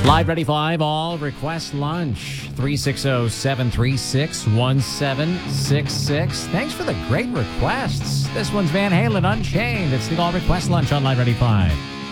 Live Ready 5, all request lunch. 360-736-1766. Thanks for the great requests. This one's Van Halen, Unchained. It's the all request lunch on Live Ready 5.